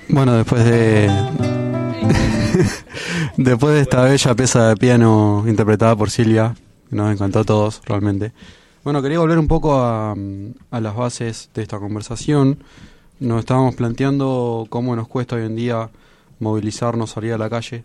Bueno, después de esta bella pieza de piano interpretada por Silvia, que nos encantó a todos realmente. Bueno, quería volver un poco a las bases de esta conversación. Nos estábamos planteando cómo nos cuesta hoy en día movilizarnos, salir a la calle.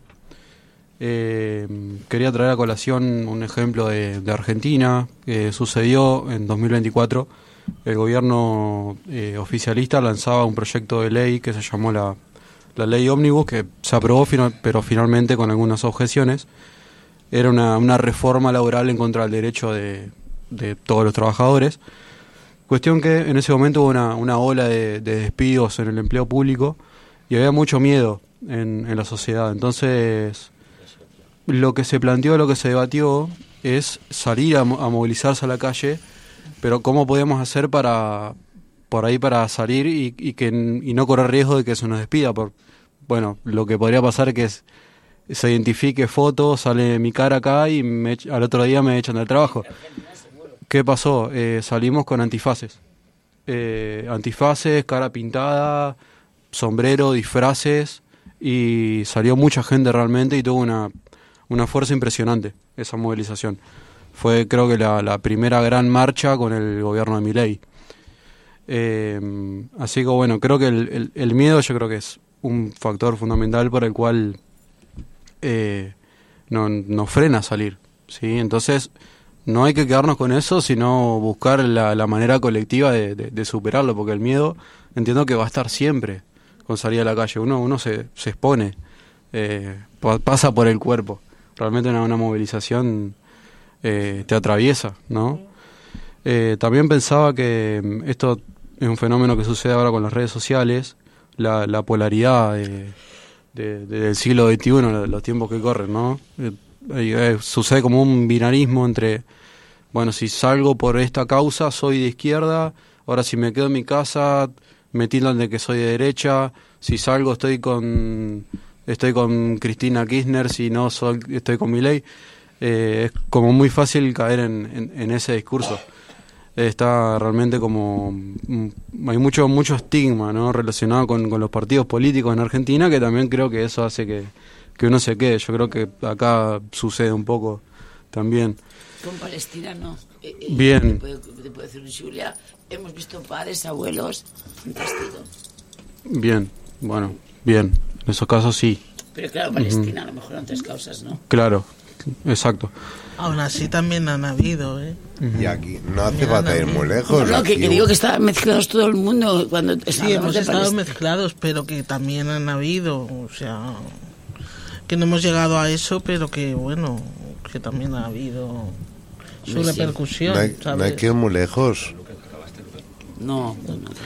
Quería traer a colación un ejemplo de Argentina, que sucedió en 2024. El gobierno oficialista lanzaba un proyecto de ley que se llamó la ley Ómnibus, que se aprobó, pero finalmente con algunas objeciones. Era una reforma laboral en contra del derecho de todos los trabajadores. Cuestión que en ese momento hubo una ola de despidos en el empleo público y había mucho miedo en la sociedad. Entonces, lo que se planteó, lo que se debatió es salir a movilizarse a la calle, pero cómo podemos hacer para salir y no correr riesgo de que se nos despida. Bueno, lo que podría pasar es que se identifique foto, sale mi cara acá y al otro día me echan del trabajo. ¿Qué pasó? Salimos con antifaces. Antifaces, cara pintada, sombrero, disfraces, y salió mucha gente realmente y tuvo una fuerza impresionante esa movilización. Fue, creo que la primera gran marcha con el gobierno de Milei. Así que bueno, creo que el miedo, yo creo que es un factor fundamental por el cual nos frena a salir, ¿sí? Entonces no hay que quedarnos con eso, sino buscar la manera colectiva de superarlo, porque el miedo entiendo que va a estar siempre con salir a la calle. Uno se expone, pasa por el cuerpo. Realmente una movilización te atraviesa, ¿no? También pensaba que esto es un fenómeno que sucede ahora con las redes sociales, la polaridad del siglo XXI, los tiempos que corren, ¿no? Sucede como un binarismo entre, bueno, si salgo por esta causa soy de izquierda, ahora si me quedo en mi casa me tildan de que soy de derecha, si salgo estoy con Cristina Kirchner, si no estoy con Milei. Es como muy fácil caer en ese discurso. Está realmente como hay mucho estigma, ¿no?, relacionado con los partidos políticos en Argentina, que también creo que eso hace que uno se quede. Yo creo que acá sucede un poco también. Con Palestina no. Bien. Te puedo decir, Julia, hemos visto padres, abuelos, fantástico. Bien, bueno, bien. En esos casos sí. Pero claro, Palestina a lo mejor en otras causas, ¿no? Claro, exacto. Aún así también han habido, ¿eh? Y aquí no hace falta ir muy lejos. No, que digo que está mezclados todo el mundo cuando sí, hemos estado mezclados, pero que también han habido, o sea, que no hemos llegado a eso, pero que bueno, que también ha habido su repercusión. No hay que ir muy lejos. No.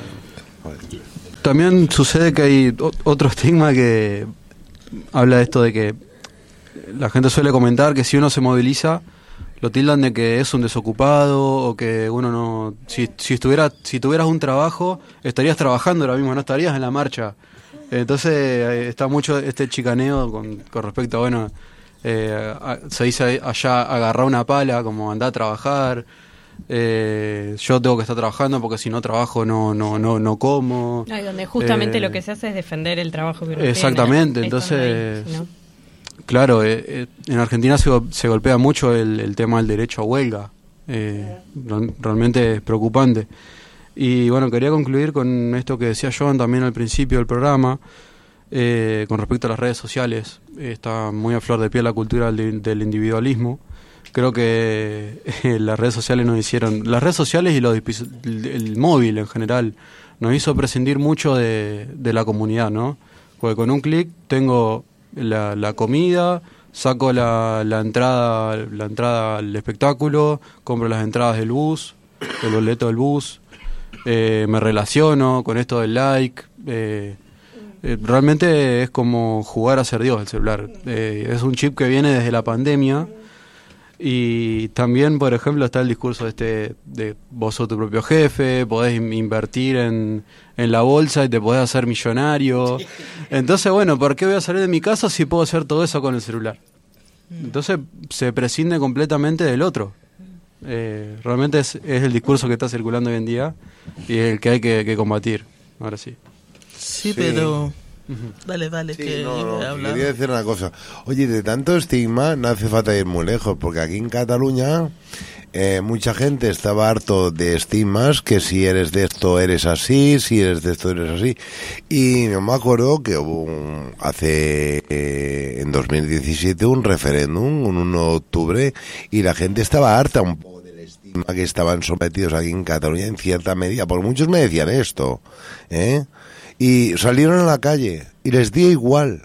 También sucede que hay otro estigma que habla de esto de que la gente suele comentar que si uno se moviliza lo tildan de que es un desocupado o que uno no... Si tuvieras un trabajo estarías trabajando ahora mismo, no estarías en la marcha. Entonces está mucho este chicaneo con respecto a, bueno, se dice allá agarrar una pala, como andar a trabajar. Yo tengo que estar trabajando porque si no trabajo no como. No, y donde justamente lo que se hace es defender el trabajo que uno exactamente tiene. Entonces ahí, ¿no? Claro, en Argentina se golpea mucho el tema del derecho a huelga. Realmente es preocupante. Y bueno, quería concluir con esto que decía Joan también al principio del programa, con respecto a las redes sociales. Está muy a flor de piel la cultura del individualismo. Creo que las redes sociales las redes sociales y el móvil en general nos hizo prescindir mucho de la comunidad, ¿no? Porque con un clic tengo la comida, saco la entrada al espectáculo, compro las entradas del bus, el boleto del bus, me relaciono con esto del like. Realmente es como jugar a ser Dios el celular. Es un chip que viene desde la pandemia. Y también, por ejemplo, está el discurso de vos sos tu propio jefe, podés invertir en la bolsa y te podés hacer millonario. Entonces, bueno, ¿por qué voy a salir de mi casa si puedo hacer todo eso con el celular? Entonces se prescinde completamente del otro. Realmente es el discurso que está circulando hoy en día y el que hay que combatir. Ahora sí. Sí, pero Dale, Sí, que no, iba a hablar. quería decir una cosa. Oye, de tanto estigma no hace falta ir muy lejos, porque aquí en Cataluña mucha gente estaba harto de estigmas, que si eres de esto eres así, si eres de esto eres así. Y yo me acuerdo que hubo en 2017 un referéndum, un 1 de octubre, y la gente estaba harta un poco del estigma que estaban sometidos aquí en Cataluña en cierta medida, porque muchos me decían esto, y salieron a la calle y les di igual.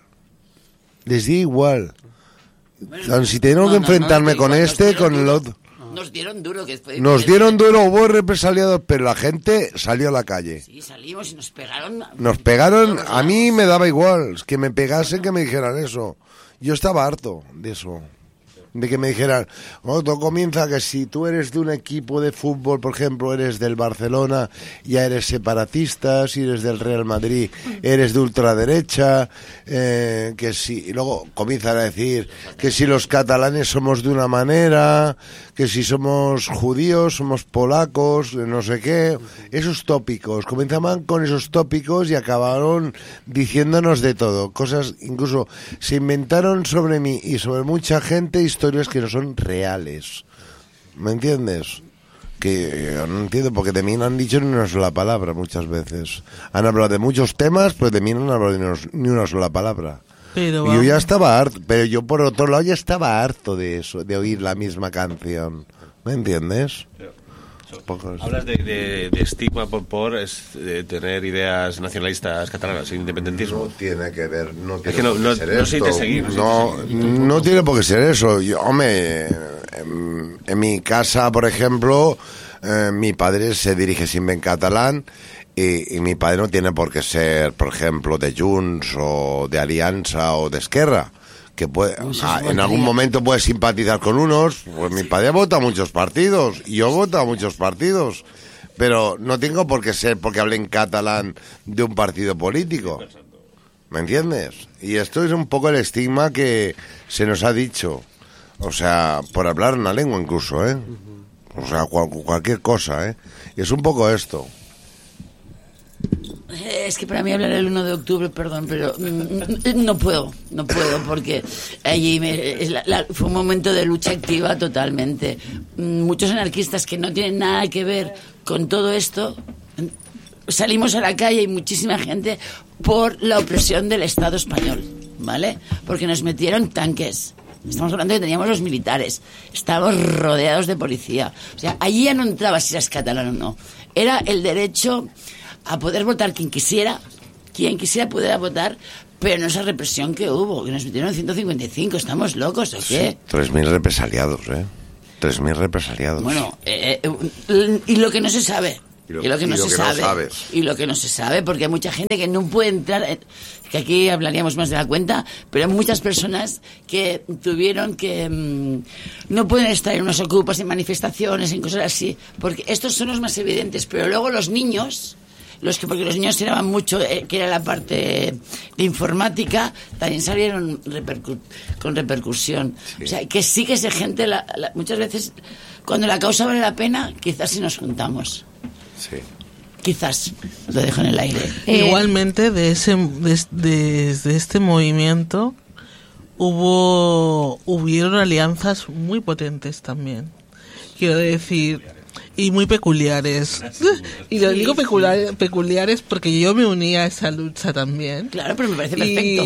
Bueno, Si tengo que enfrentarme con con el otro. Nos dieron duro. Nos dieron duro, hubo represaliados, pero la gente salió a la calle. Sí, salimos y nos pegaron. Nos pegaron, a mí me daba igual, que me pegasen, que me dijeran eso. Yo estaba harto de eso. De que me dijeran, todo comienza que si tú eres de un equipo de fútbol, por ejemplo, eres del Barcelona, ya eres separatista, si eres del Real Madrid, eres de ultraderecha, que si, y luego comienzan a decir que si los catalanes somos de una manera, que si somos judíos, somos polacos, no sé qué, esos tópicos, comenzaban con esos tópicos y acabaron diciéndonos de todo, cosas, incluso se inventaron sobre mí y sobre mucha gente historias que no son reales, ¿me entiendes? Que yo no entiendo, porque de mí no han dicho ni una sola palabra muchas veces, han hablado de muchos temas, pero de mí no han hablado ni una sola palabra. Pero Yo ya estaba harto, pero yo por otro lado ya estaba harto de eso, de oír la misma canción. ¿Me entiendes? Hablas de estigma por tener ideas nacionalistas catalanas, independentismo. No tiene que ver, no tiene Es que no- por qué no- ser no esto. se te seguir, No tiene por qué ser eso. Yo, hombre, en mi casa, por ejemplo, mi padre se dirige siempre en catalán. Y mi padre no tiene por qué ser, por ejemplo, de Junts o de Alianza o de Esquerra, que puede, en algún momento puede simpatizar con unos. Pues mi padre vota a muchos partidos y yo voto a muchos partidos, pero no tengo por qué ser porque hable en catalán de un partido político, ¿me entiendes? Y esto es un poco el estigma que se nos ha dicho, o sea, por hablar una lengua incluso, o sea, cualquier cosa, y es un poco esto. Es que para mí hablar el 1 de octubre, perdón, pero no puedo, porque allí fue un momento de lucha activa totalmente. Muchos anarquistas que no tienen nada que ver con todo esto, salimos a la calle y muchísima gente por la opresión del Estado español, ¿vale? Porque nos metieron tanques. Estamos hablando de que teníamos los militares, estábamos rodeados de policía. O sea, allí ya no entraba si eras catalán o no. Era el derecho a poder votar quien quisiera pudiera votar, pero no esa represión que hubo, que nos metieron en 155, ¿estamos locos o qué? 3.000 represaliados, 3.000 represaliados. Bueno, y lo que no se sabe. Y lo que no se sabe, porque hay mucha gente que no puede entrar, que aquí hablaríamos más de la cuenta, pero hay muchas personas que tuvieron que no pueden estar en unos ocupas, en manifestaciones, en cosas así, porque estos son los más evidentes, pero luego los niños, porque los niños tiraban mucho, que era la parte de informática, también salieron con repercusión. Sí. O sea, que sí que se gente, muchas veces, cuando la causa vale la pena, quizás si nos juntamos. Sí. Quizás, lo dejo en el aire. Igualmente, desde este movimiento hubieron alianzas muy potentes también. Quiero decir, y muy peculiares. Y lo digo peculiares porque yo me uní a esa lucha también. Claro, pero me parece perfecto.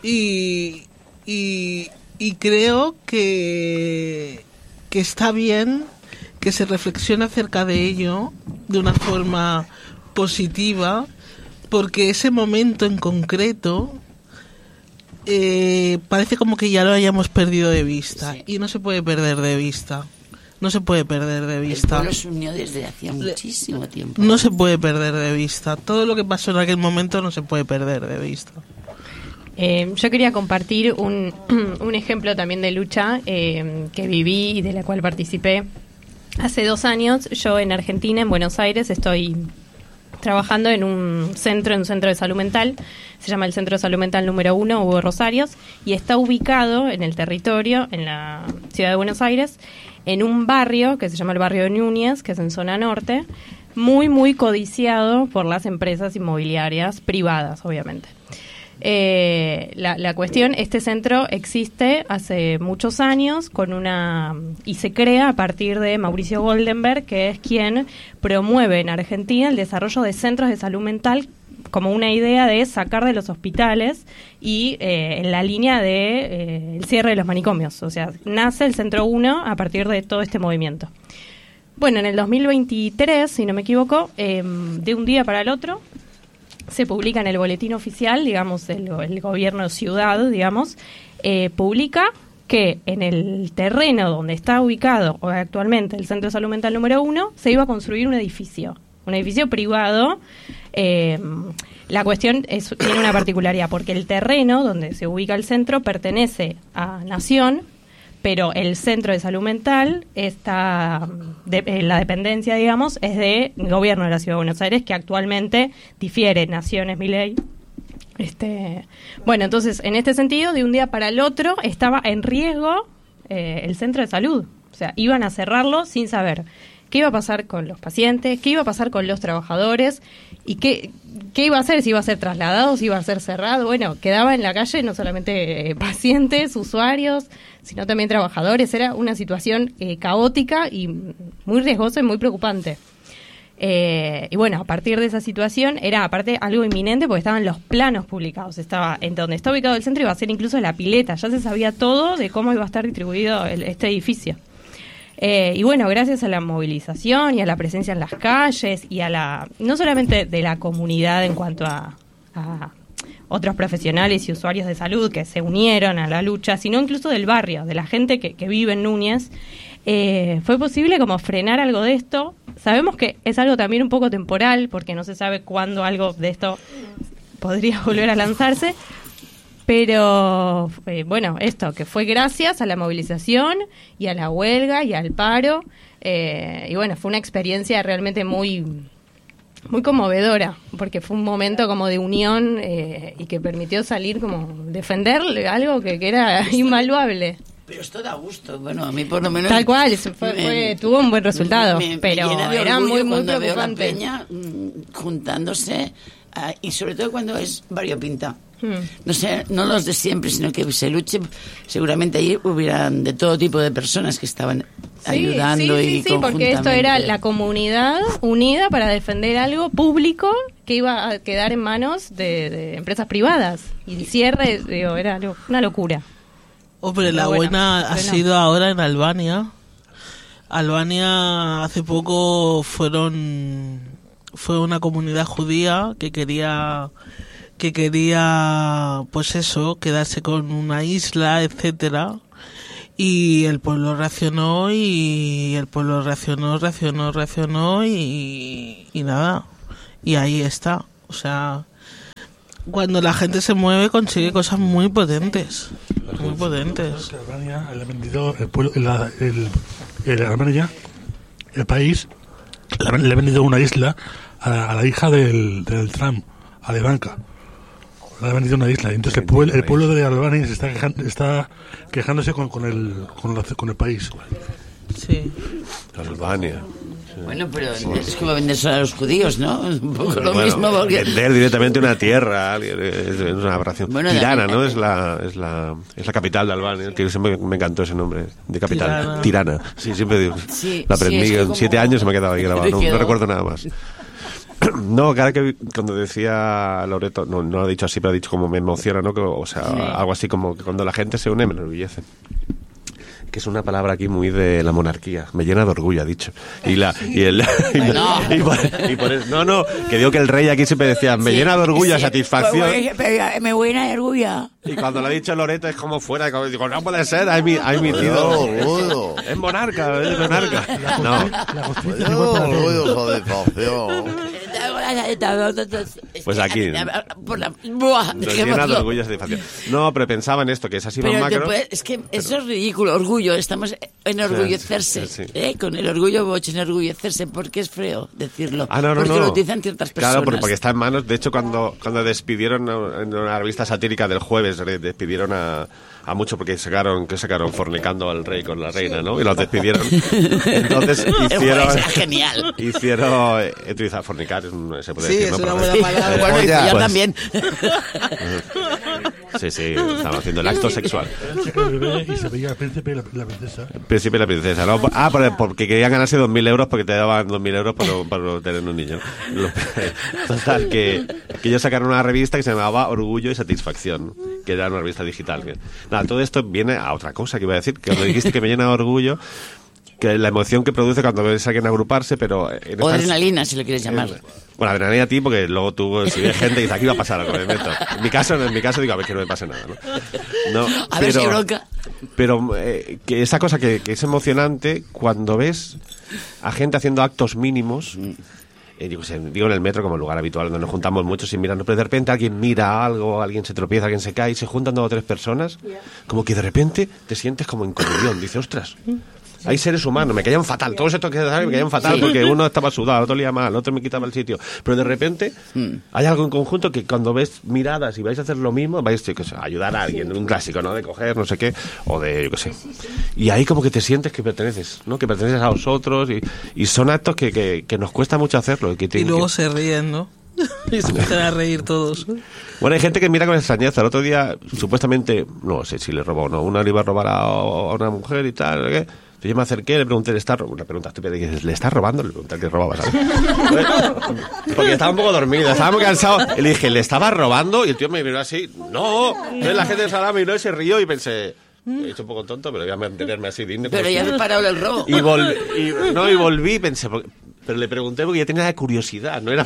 Y creo que está bien que se reflexione acerca de ello de una forma positiva, porque ese momento en concreto parece como que ya lo hayamos perdido de vista, sí. Y no se puede perder de vista. No se puede perder de vista. El pueblo se unió desde hacía muchísimo tiempo. No se puede perder de vista. Todo lo que pasó en aquel momento no se puede perder de vista. Yo quería compartir un ejemplo también de lucha que viví y de la cual participé. Hace 2 años, yo en Argentina, en Buenos Aires, estoy trabajando en un centro de salud mental. Se llama el Centro de Salud Mental número 1, Hugo Rosarios, y está ubicado en el territorio, en la ciudad de Buenos Aires, en un barrio que se llama el barrio de Núñez, que es en zona norte, muy, muy codiciado por las empresas inmobiliarias privadas, obviamente. La cuestión, este centro existe hace muchos años y se crea a partir de Mauricio Goldenberg, que es quien promueve en Argentina el desarrollo de centros de salud mental como una idea de sacar de los hospitales y en la línea de el cierre de los manicomios. O sea, nace el Centro 1 a partir de todo este movimiento. Bueno, en el 2023, si no me equivoco, de un día para el otro, se publica en el boletín oficial, digamos, el gobierno ciudad, digamos, publica que en el terreno donde está ubicado actualmente el Centro de Salud Mental número 1, se iba a construir un edificio privado. La cuestión tiene una particularidad, porque el terreno donde se ubica el centro pertenece a Nación, pero el Centro de Salud Mental la dependencia, digamos, es del gobierno de la Ciudad de Buenos Aires, que actualmente difiere. Nación es Milei. Bueno, entonces, en este sentido, de un día para el otro estaba en riesgo el centro de salud. O sea, iban a cerrarlo sin saber qué iba a pasar con los pacientes, qué iba a pasar con los trabajadores y qué iba a hacer, si iba a ser trasladado, si iba a ser cerrado. Bueno, quedaba en la calle no solamente pacientes, usuarios, sino también trabajadores. Era una situación caótica y muy riesgosa y muy preocupante. Y bueno, a partir de esa situación era aparte algo inminente, porque estaban los planos publicados. Estaba en donde está ubicado el centro, iba a ser incluso la pileta. Ya se sabía todo de cómo iba a estar distribuido este edificio. Y bueno, gracias a la movilización y a la presencia en las calles y a no solamente de la comunidad en cuanto a otros profesionales y usuarios de salud que se unieron a la lucha, sino incluso del barrio, de la gente que vive en Núñez, fue posible como frenar algo de esto. Sabemos que es algo también un poco temporal, porque no se sabe cuándo algo de esto podría volver a lanzarse. Pero, bueno, esto que fue gracias a la movilización y a la huelga y al paro. Y bueno, fue una experiencia realmente muy, muy conmovedora, porque fue un momento como de unión y que permitió salir como defender algo que era invaluable. Pero esto da gusto, bueno, a mí por lo menos... Tal cual, tuvo un buen resultado, pero era muy, muy preocupante. Veo la peña juntándose, y sobre todo cuando es variopinta. No sé, no los de siempre, sino que se luche. Seguramente ahí hubieran de todo tipo de personas que estaban ayudando sí, porque esto era la comunidad unida para defender algo público que iba a quedar en manos de empresas privadas. Y el cierre, digo, era una locura. Hombre, la buena ha sido ahora en Albania. Albania hace poco fue una comunidad judía que quería pues eso, quedarse con una isla, etcétera, y el pueblo reaccionó y nada, y ahí está. O sea, cuando la gente se mueve consigue cosas muy potentes. Albania le ha vendido Albania, el país, le ha vendido una isla a la hija del Trump, a Ivanka. Le ha vendido una isla. Entonces el pueblo de Albania se está quejándose con el país. Sí. Albania. Bueno, pero es como vender solo a los judíos, ¿no? Es un poco lo mismo. Porque... Vender directamente una tierra es una aberración. Bueno, Tirana, ¿no? Es la capital de Albania. Que siempre me encantó ese nombre de capital. Tirana. Sí, siempre digo. Sí, la aprendí en 7 años y me ha quedado ahí grabado. No recuerdo nada más. No, claro, que cuando decía Loreto, no lo ha dicho así, pero ha dicho como me emociona, ¿no? O sea, algo así como que cuando la gente se une me enorgullece. Que es una palabra aquí muy de la monarquía, me llena de orgullo, ha dicho. Que digo que el rey aquí siempre decía, me llena de orgullo, satisfacción. Me llena de orgullo. Y cuando lo ha dicho Loreto es como fuera, como digo, no puede ser, ha emitido. Es monarca. No. Pues aquí. Nos llena de orgullo y satisfacción. No, pero pensaba en esto, que es así más macro. Es que eso es ridículo, orgullo. Estamos enorgullecerse. Sí. Con el orgullo boche, enorgullecerse, porque es feo decirlo. Porque lo utilizan ciertas personas. Claro, porque está en manos. De hecho, cuando despidieron en una revista satírica del Jueves, despidieron a mucho porque sacaron fornicando al rey con la reina, ¿no? Y los despidieron. Entonces hicieron... genial. Utilizar fornicar es un se puede Sí, decir, es ¿no? una buena palabra. Bueno, y ya, yo pues, también. Sí, estamos haciendo el acto sexual. El bebé y se veía el príncipe y la princesa. El príncipe y la princesa, ¿no? Porque querían ganarse 2.000 euros porque te daban 2.000 euros por tener un niño. Total, que ellos sacaron una revista que se llamaba Orgullo y Satisfacción, que era una revista digital. Nada, todo esto viene a otra cosa que iba a decir, que cuando dijiste que me llena de orgullo, que la emoción que produce cuando ves a alguien agruparse, pero... O adrenalina, si lo quieres llamar. Bueno, adrenalina a ti, porque luego tú, si ves gente y dices, aquí va a pasar algo, me meto. En mi caso digo, a ver que no me pase nada, ¿no? A ver si hay bronca. Pero que esa cosa que es emocionante cuando ves a gente haciendo actos mínimos... digo en el metro como lugar habitual donde nos juntamos muchos y mirando, pero de repente alguien mira algo, alguien se tropieza, alguien se cae y se juntan 2 o 3 personas, como que de repente te sientes como en comunión, dices, ostras, hay seres humanos, me caían fatal, todos estos que me caían fatal porque uno estaba sudado, el otro olía mal, el otro me quitaba el sitio, pero de repente hay algo en conjunto que cuando ves miradas y vais a hacer lo mismo, vais a ayudar a alguien, un clásico, ¿no? De coger, no sé qué, o de, yo qué sé. Y ahí como que te sientes que perteneces, ¿no? Que perteneces a vosotros y son actos que nos cuesta mucho hacerlo. Y luego se ríen, ¿no? Y se empiezan a reír todos. Bueno, hay gente que mira con extrañeza. El otro día, supuestamente, no sé si le robó o no, una le iba a robar a una mujer y tal, ¿qué? Yo me acerqué, le pregunté, una pregunta estúpida, ¿le estás robando? Le pregunté al que robaba, ¿sabes? Porque estaba un poco dormido, estaba muy cansado. Y le dije, ¿le estaba robando? Y el tío me miró así, ¡no! Entonces la gente de Sala miró y se rió y pensé... He hecho un poco tonto, pero voy a mantenerme así digno. Pero ya me he parado el robo. Y volví y pensé... Pero le pregunté porque ya tenía la curiosidad, no era...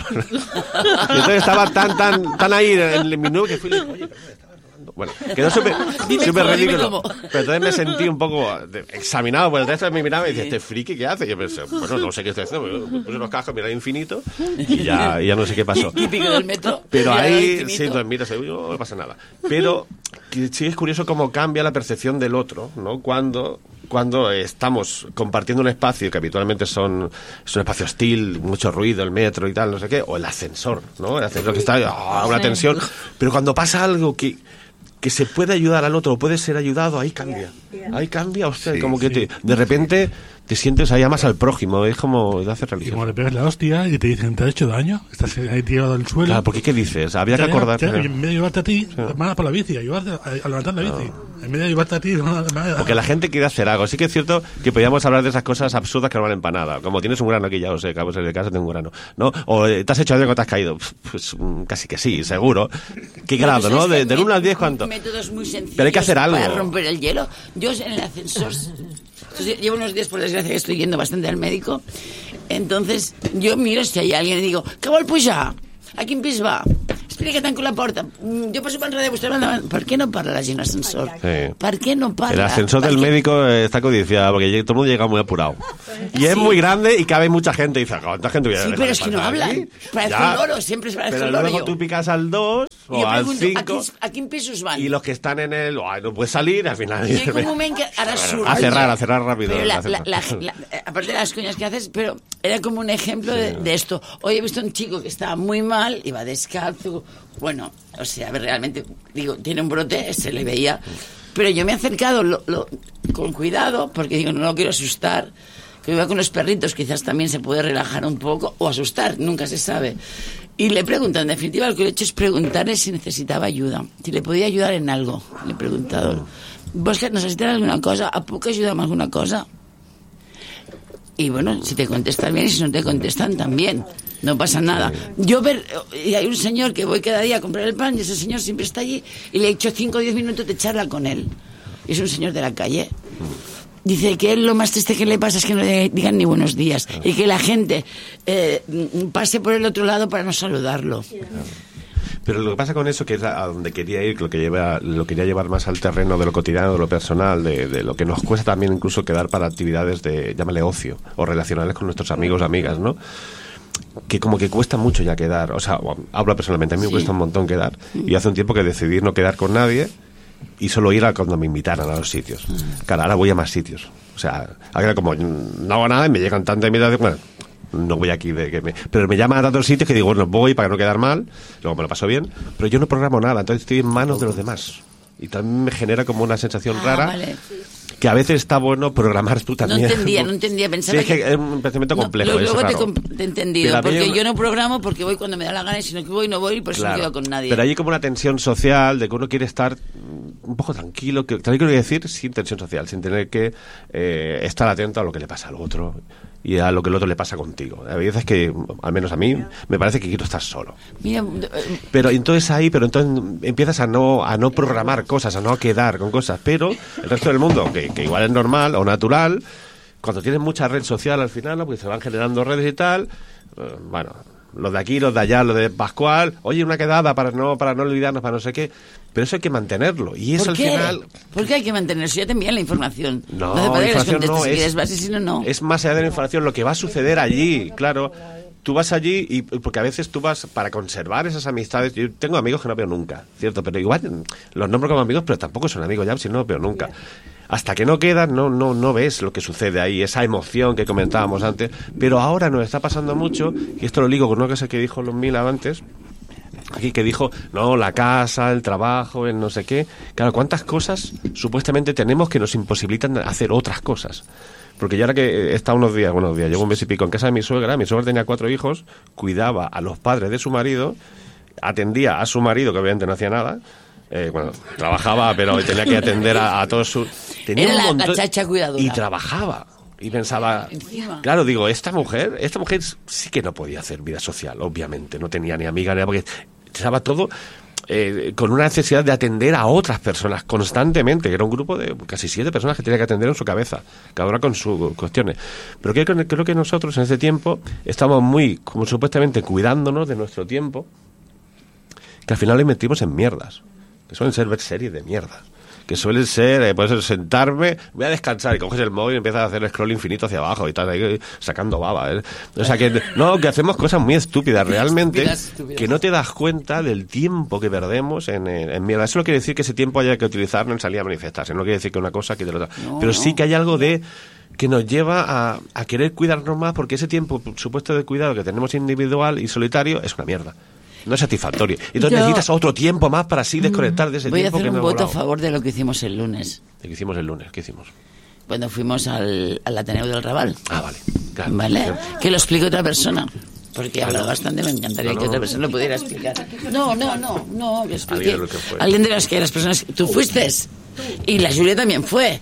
Y entonces estaba tan ahí en mi nube que fui y le dije, oye, perdón, estaba robando. Bueno, quedó súper ridículo. Pero entonces me sentí un poco examinado por el resto, me miraba y decía, ¿este friki qué hace? Y yo pensé, bueno, no sé qué estoy haciendo. Me puse los cascos, miraba infinito y ya no sé qué pasó. Típico del metro. Pero ahí, sí, entonces miras y no pasa nada. Pero sí es curioso cómo cambia la percepción del otro, ¿no? Cuando estamos compartiendo un espacio que habitualmente es un espacio hostil, mucho ruido, el metro y tal, no sé qué, o el ascensor, ¿no? El ascensor que está una tensión, pero cuando pasa algo que se puede ayudar al otro o puede ser ayudado, ahí cambia, o sea, como que de repente te sientes ahí, amas al prójimo, es como de hacer religión. Y como le pegas la hostia y te dicen, ¿te ha hecho daño? Estás ahí tirado al suelo. Claro, porque ¿qué dices? Había que acordarte. En vez de llevarte a ti, manda por la bici, a levantar la bici. En vez de llevarte a ti, porque la gente quiere hacer algo. Sí que es cierto que podríamos hablar de esas cosas absurdas que no valen para nada. Como tienes un grano aquí, ya lo sé, acabo de salir de casa, tengo un grano, ¿no? O te has hecho daño cuando te has caído. Pues casi que sí, seguro. ¿Qué grado, no? Del 1 al 10, ¿cuánto? Métodos muy sencillos. Pero hay que hacer algo. Para romper el hielo. Yo en el ascensor... Entonces, llevo unos días, por desgracia, que estoy yendo bastante al médico. Entonces, yo miro si hay alguien y digo, ¿qué vol pujar? A quin pis va? Espera que tanco la porta. Jo passo per enrere, vostè va endavant. Per què no parla la gent a l'ascensor? Sí. Per què no parla? El ascensor del médico está codiciado porque todo el mundo llega muy apurado. Y es muy grande y cabe mucha gente. Y dice, ¿cuánta gente viene? Sí, pero es que no hablan. Parece un loro, siempre es parece un loro. Pero luego tú picas al 2 o al 5. ¿A quin pisos van? Y los que están en el... no puedes salir, al final... Llega un moment que ara surt... A cerrar rápido. Pero aparte de las coñas que haces, pero era como un ejemplo de esto. Hoy he visto un chico que estaba muy mal, iba descalzo, bueno, o sea, realmente, digo, tiene un brote, se le veía, pero yo me he acercado con cuidado, porque digo, no lo quiero asustar, que iba con los perritos, quizás también se puede relajar un poco, o asustar, nunca se sabe. Y le pregunto, en definitiva, lo que he hecho es preguntarle si necesitaba ayuda, si le podía ayudar en algo. Le he preguntado, ¿vos necesitas alguna cosa? ¿A poco ayudamos alguna cosa? Y bueno, si te contestan bien y si no te contestan también, no pasa nada. Y hay un señor que voy cada día a comprar el pan y ese señor siempre está allí y le he hecho 5 o 10 minutos de charla con él. Es un señor de la calle. Dice que él lo más triste que le pasa es que no le digan ni buenos días y que la gente pase por el otro lado para no saludarlo. Pero lo que pasa con eso, que es a donde quería ir, lo quería llevar más al terreno de lo cotidiano, de lo personal, de lo que nos cuesta también incluso quedar para actividades de, llámale ocio, o relacionales con nuestros amigos o amigas, ¿no? Que como que cuesta mucho ya quedar, o sea, hablo personalmente, a mí me cuesta un montón quedar, y hace un tiempo que decidí no quedar con nadie y solo ir a cuando me invitaran a los sitios. Claro, ahora voy a más sitios, o sea, ahora como no hago nada y me llegan tantas invitaciones, bueno, no voy aquí pero me llaman a tantos sitios que digo, bueno, voy para no quedar mal, luego me lo paso bien, pero yo no programo nada, entonces estoy en manos de los demás y también me genera como una sensación rara. Vale. que a veces está bueno programar tú también. No entendía, pensaba sí, es un pensamiento complejo. Luego te he entendido, porque yo no programo porque voy cuando me da la gana y si no voy, no voy y por eso no quedo con nadie. Pero hay como una tensión social de que uno quiere estar un poco tranquilo, quiero decir, sin tensión social, sin tener que estar atento a lo que le pasa al otro y a lo que el otro le pasa contigo. A veces que, al menos a mí, me parece que quiero estar solo. Mira, pero entonces empiezas a no programar cosas, a no quedar con cosas, pero el resto del mundo, que igual es normal o natural, cuando tienes mucha red social al final, ¿no? Porque se van generando redes y tal, bueno, los de aquí, los de allá, los de Pascual, oye, una quedada para no olvidarnos, para no sé qué, pero eso hay que mantenerlo, y eso al final... ¿Por qué hay que mantenerlo? Si ya te envían la información. No, la información no es más allá de la información, lo que va a suceder allí, claro. Tú vas allí y porque a veces tú vas para conservar esas amistades. Yo tengo amigos que no veo nunca, cierto, pero igual los nombro como amigos, pero tampoco son amigos ya, si no los veo nunca. Hasta que no quedan, no ves lo que sucede ahí, esa emoción que comentábamos antes. Pero ahora nos está pasando mucho, y esto lo ligo con una cosa que dijo Ludmila antes, aquí que dijo, no, la casa, el trabajo, el no sé qué. Claro, ¿cuántas cosas supuestamente tenemos que nos imposibilitan hacer otras cosas? Porque yo ahora que he estado unos días, llevo un mes y pico en casa de mi suegra tenía 4 hijos, cuidaba a los padres de su marido, atendía a su marido, que obviamente no hacía nada, trabajaba, pero tenía que atender a todos sus... Era la cachacha cuidadora. Y trabajaba. Y pensaba, encima. Claro, digo, esta mujer sí que no podía hacer vida social, obviamente, no tenía ni amiga, ni nada, porque estaba todo... con una necesidad de atender a otras personas constantemente, que era un grupo de casi 7 personas que tenía que atender en su cabeza, cada una con sus cuestiones. Pero creo que nosotros en ese tiempo estamos muy, como supuestamente, cuidándonos de nuestro tiempo, que al final lo invertimos en mierdas, que suelen ser ver series de mierda, que suelen ser, puedes sentarme, voy a descansar, y coges el móvil y empiezas a hacer scroll infinito hacia abajo y tal, ahí sacando baba, ¿eh? O sea que hacemos cosas muy estúpidas realmente, que no te das cuenta del tiempo que perdemos en mierda. Eso no quiere decir que ese tiempo haya que utilizarlo en salir a manifestarse, no quiere decir que una cosa quite la otra, pero sí que hay algo de que nos lleva a querer cuidarnos más, porque ese tiempo supuesto de cuidado que tenemos individual y solitario es una mierda. No es satisfactorio. Entonces necesitas otro tiempo más para así desconectar de ese tiempo. Voy a hacer un voto a favor de lo que hicimos el lunes. ¿Qué hicimos el lunes? ¿Qué hicimos? Cuando fuimos al Ateneo del Raval. Ah, vale. Claro. ¿Vale? Que lo explique otra persona. Porque he hablado bastante, me encantaría que otra persona lo pudiera explicar. No, que explique. Alguien de las personas... Tú fuiste. Y la Júlia també fue.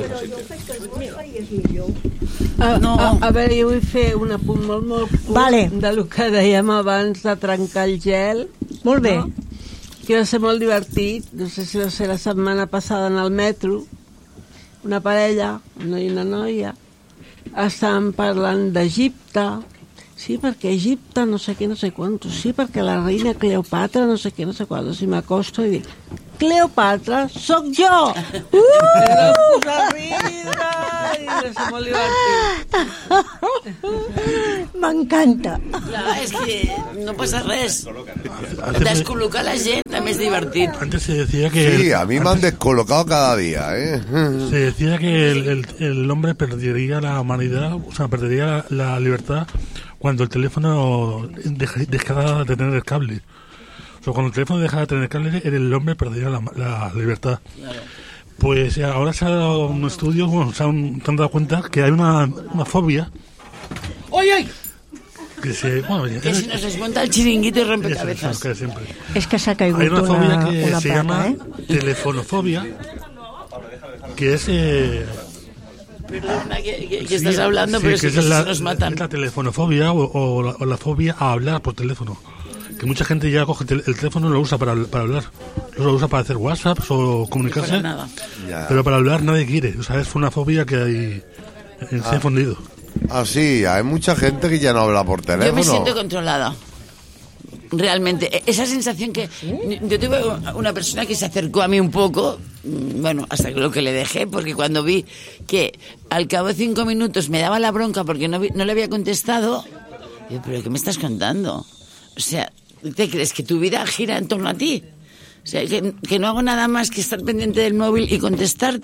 A veure, jo vull fer un apunt molt vale. De lo que dèiem abans de trencar el gel. Molt bé. No? Que va ser molt divertit. No sé si va ser la setmana passada en el metro. Una parella, un noi i una noia, estaven parlant d'Egipte. Sí, perquè Egipte no sé què, no sé quantos. Sí, perquè la reina Cleopatra no sé què, no sé quantos. I m'acosto i dic, Cleopatra, sóc jo! Era posar a riure i va ser molt divertit. M'encanta. Clar, és que no passa res. Descol·locar la gent també és divertit. Antes se decía que... Sí, a mí me han descolocado cada día, ¿eh? Se decía que el hombre perdería la humanidad, o sea, perdería la libertad cuando el teléfono dejara de tener el cable. O sea, cuando el teléfono dejara de tener el cable, el hombre perdería la libertad. Claro. Pues ahora se ha dado un estudio, se han dado cuenta que hay una fobia. ¡Oye! Que se nos desmonta el chiringuito y rompe cabezas. Es que se ha caído hay una fobia una que se plata, llama telefonofobia, que es... Perdona que estás hablando, sí, pero es que se nos matan. Es la telefonofobia o la fobia a hablar por teléfono. Que mucha gente ya coge el teléfono y lo usa para hablar. Lo usa para hacer WhatsApp o comunicarse. Para nada. Pero para hablar nadie quiere. O sea, es una fobia que hay en se ha fundido. Ah, sí, hay mucha gente que ya no habla por teléfono. Yo me siento controlada. Realmente, esa sensación que... Yo tuve una persona que se acercó a mí un poco, bueno, hasta lo que le dejé, porque cuando vi que al cabo de 5 minutos me daba la bronca porque no le había contestado, yo, ¿pero qué me estás contando? O sea, ¿te crees que tu vida gira en torno a ti? O sea, que no hago nada más que estar pendiente del móvil y contestarte.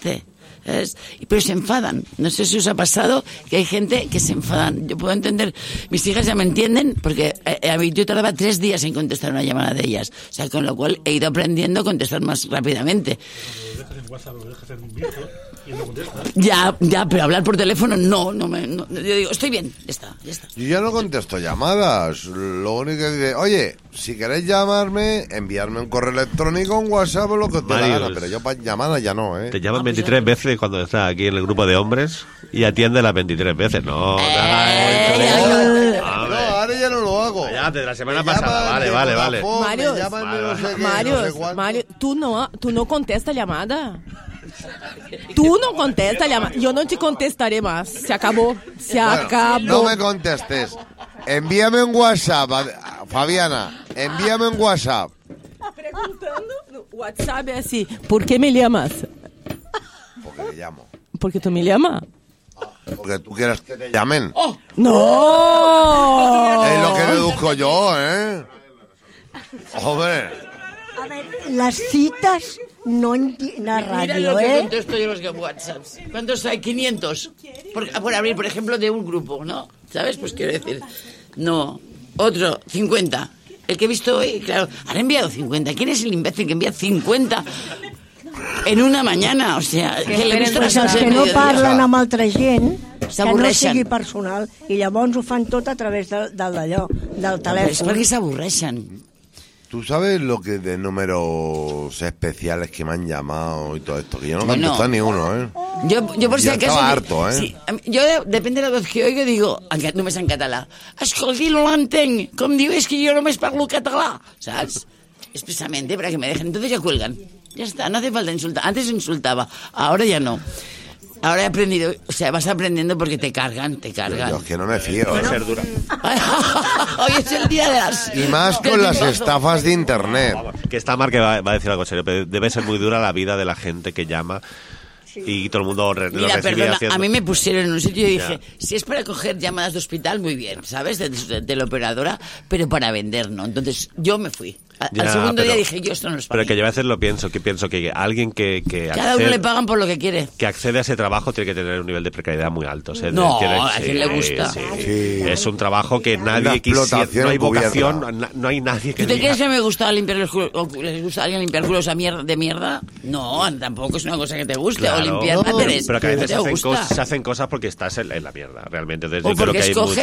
pero se enfadan. No sé si os ha pasado que hay gente que se enfadan. Yo puedo entender, mis hijas ya me entienden, porque yo tardaba 3 días en contestar una llamada de ellas. O sea, con lo cual he ido aprendiendo a contestar más rápidamente. Ya, pero hablar por teléfono no, yo digo, estoy bien, ya está. Yo ya no contesto llamadas, lo único que digo, oye, si queréis llamarme, enviarme un correo electrónico, un WhatsApp o lo que os dé la gana, pero yo para llamadas ya no, Te llaman 23 veces cuando estás aquí en el grupo de hombres y atiende las 23 veces, no, ahora ya no lo hago. Ya, desde la semana pasada, vale. Mario, tú no contestas llamada. Tú no contestas llamada. Yo no te contestaré más. Se acabó. No me contestes. Envíame un WhatsApp, Fabiana. Envíame un WhatsApp. Preguntando. WhatsApp es así. ¿Por qué me llamas? Porque le llamo. ¿Porque tú me llamas? Porque tú quieres que te llamen. ¡Oh! ¡No! Es lo que deduzco yo, Joder. A ver, las citas no en la radio, Mira lo que contesto yo los WhatsApps. ¿Cuántos hay? 500. Por abrir, por ejemplo, de un grupo, ¿no? ¿Sabes? Pues quiero decir, no. Otro, 50. El que he visto hoy, claro, han enviado 50. ¿Quién es el imbécil que envía 50 en una mañana? O sea, que l'he vist pues els que no parlen amb altra gent, que no sigui personal, i llavors ho fan tot a través del telèfon. És perquè s'avorreixen. ¿Tú sabes lo que de números especiales que me han llamado y todo esto? Que yo no contesto ni uno, Yo por si acaso... estaba harto, Sí, yo, depende de la voz que oigo, digo, només en català. Escolti, no l'entenc. Com diu, és que jo només parlo català. ¿Sabes? Expresamente, para que me dejen. Entonces ya cuelgan. Ya está, no hace falta insultar. Antes insultaba, ahora ya no. Ahora he aprendido, o sea, vas aprendiendo porque te cargan. Yo es que no me fío. Puede ser dura. Hoy es el día de las... Y más con las estafas de internet. Que está Mar que va a decir algo serio, pero debe ser muy dura la vida de la gente que llama y todo el mundo lo recibe. Perdona, haciendo... a mí me pusieron en un sitio y dije, si es para coger llamadas de hospital, muy bien, ¿sabes? De la operadora, pero para vender, ¿no? Entonces yo me fui. Al segundo día dije, yo esto no lo es para Pero que yo a veces pienso que alguien que cada uno le pagan por lo que quiere. Que accede a ese trabajo tiene que tener un nivel de precariedad muy alto. No, a quien le gusta. Sí. Es un trabajo que nadie quisiera. No hay vocación, no hay nadie que ¿Tú te crees que me gusta limpiar el culo? ¿O les gusta a alguien limpiar culos de mierda? No, tampoco es una cosa que te guste. Claro, o limpiar váteres. Pero que a veces se hacen cosas porque estás en la mierda, realmente. Entonces, o porque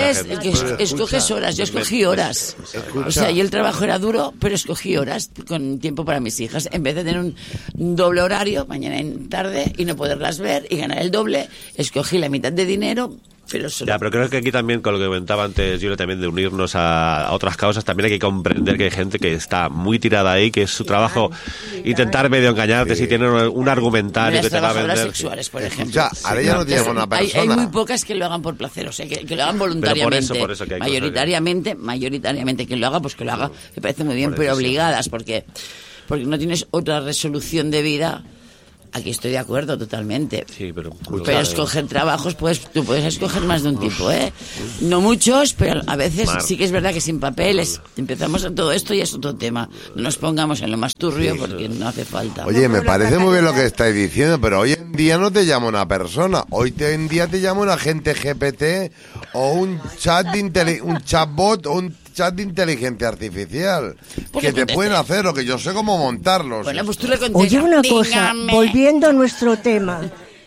escoges horas. Yo escogí horas. O sea, y el trabajo era duro, pero escogí horas con tiempo para mis hijas, en vez de tener un doble horario, mañana en tarde, y no poderlas ver y ganar el doble, escogí la mitad de dinero, pero solo... Ya, pero creo que aquí también, con lo que comentaba antes Julio, también de unirnos a otras causas, también hay que comprender que hay gente que está muy tirada ahí, que es su trabajo intentar medio engañarte, si tienen un argumentario que te va a vender. Las sexuales, por ejemplo. Ya, ahora ya no tiene una persona. Hay muy pocas que lo hagan por placer, o sea, que lo hagan voluntariamente. Por eso que hay mayoritariamente que lo haga, pues que lo haga, me parece muy bien, pero obligadas, porque no tienes otra resolución de vida. Aquí estoy de acuerdo totalmente. Sí, pero escoger trabajos, tú puedes escoger más de un tipo, No muchos, pero a veces sí que es verdad que sin papeles empezamos a todo esto y es otro tema. No nos pongamos en lo más turbio porque no hace falta. Oye, me parece muy bien lo que estáis diciendo, pero hoy en día no te llama una persona. Hoy en día te llama un agente GPT o un chatbot o un chat de inteligencia artificial que te pueden hacer o que yo sé cómo montarlos. Bueno, pues tú le contestas. Oye, una cosa, volviendo a nuestro tema,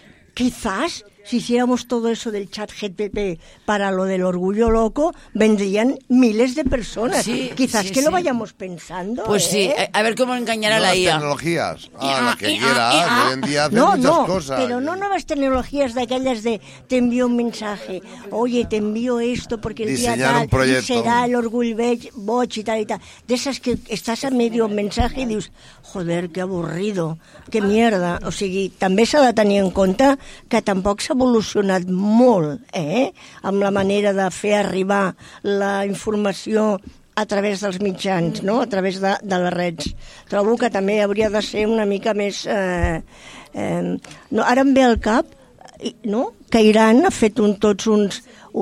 quizás si hiciéramos todo eso del chat GPT para lo del orgullo loco, vendrían miles de personas. Sí, quizás lo vayamos pensando. Pues sí, a ver cómo engañar a la IA. Tecnologías, las que quieras, hoy en día hacen muchas cosas. Pero no nuevas tecnologías de aquellas de te envío un mensaje, oye, te envío esto porque el diseñar día tal será el orgull boig y tal. De esas que estás a medio mensaje y dius, joder, qué aburrido, qué mierda. O sigui, també s'ha de tenir en compte que tampoc s'ha evolucionat molt, amb la manera de fer arribar la informació a través dels mitjans, no? A través de les reds. Trobo que també hauria de ser una mica més... No, ara em ve al cap no? Que Iran ha fet tots uns